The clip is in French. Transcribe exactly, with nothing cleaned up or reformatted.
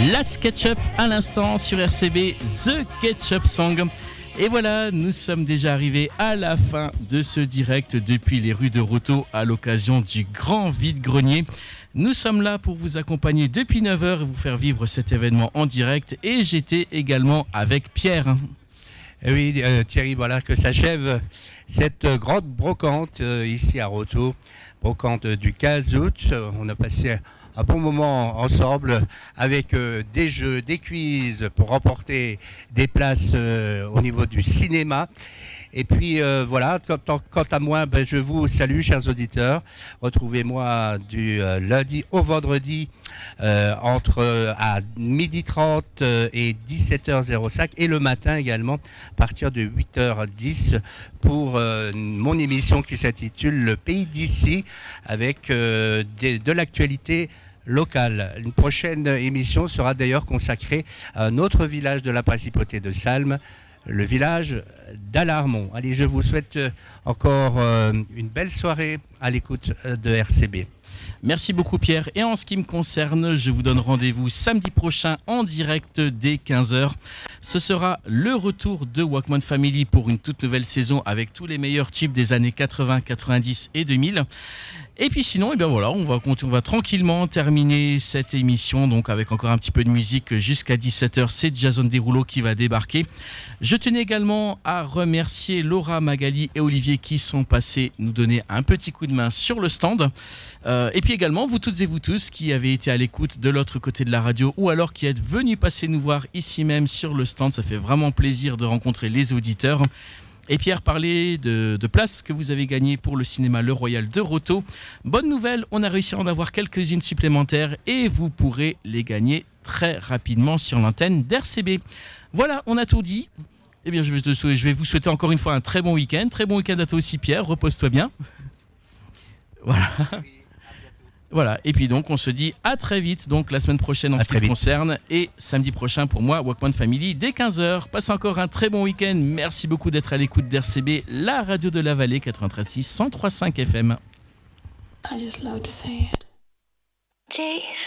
La SketchUp à l'instant sur R C B, The Ketchup Song. Et voilà, nous sommes déjà arrivés à la fin de ce direct depuis les rues de Roto à l'occasion du grand vide-grenier. Nous sommes là pour vous accompagner depuis neuf heures et vous faire vivre cet événement en direct. Et j'étais également avec Pierre. Et oui, euh, Thierry, voilà que s'achève cette grande brocante euh, ici à Roto. Brocante du quinze août. On a passé un bon moment ensemble avec euh, des jeux, des quiz pour remporter des places euh, au niveau du cinéma. Et puis euh, voilà, quant, quant à moi, ben, je vous salue, chers auditeurs. Retrouvez-moi du euh, lundi au vendredi euh, entre euh, à midi trente euh, et dix-sept heures cinq et le matin également à partir de huit heures dix pour euh, mon émission qui s'intitule Le Pays d'ici avec euh, de, de l'actualité locale. Une prochaine émission sera d'ailleurs consacrée à un autre village de la principauté de Salm, le village d'Alarmont. Allez, je vous souhaite encore euh, une belle soirée à l'écoute de R C B. Merci beaucoup Pierre. Et en ce qui me concerne, je vous donne rendez-vous samedi prochain en direct dès quinze heures. Ce sera le retour de Walkman Family pour une toute nouvelle saison avec tous les meilleurs tubes des années quatre-vingts, quatre-vingt-dix et deux mille. Et puis sinon, eh bien voilà, on va, on va tranquillement terminer cette émission donc avec encore un petit peu de musique jusqu'à dix-sept heures. C'est Jason Derulo qui va débarquer. Je tenais également à remercier Laura, Magali et Olivier qui sont passés nous donner un petit coup de main sur le stand. Euh, et puis également, vous toutes et vous tous qui avez été à l'écoute de l'autre côté de la radio ou alors qui êtes venus passer nous voir ici même sur le stand. Ça fait vraiment plaisir de rencontrer les auditeurs. Et Pierre parlait de, de places que vous avez gagnées pour le cinéma Le Royal de Roto. Bonne nouvelle, on a réussi à en avoir quelques-unes supplémentaires et vous pourrez les gagner très rapidement sur l'antenne d'R C B. Voilà, on a tout dit. Eh bien, je vais, te, je vais vous souhaiter encore une fois un très bon week-end. Très bon week-end à toi aussi, Pierre. Repose-toi bien. Voilà. Voilà, et puis donc on se dit à très vite, donc la semaine prochaine en ce qui me concerne, et samedi prochain pour moi, Walkman Family, dès quinze heures. Passez encore un très bon week-end, merci beaucoup d'être à l'écoute d'R C B, la radio de la vallée, quatre-vingt-treize virgule six, cent trois virgule cinq F M. I just love to say it. Jeez.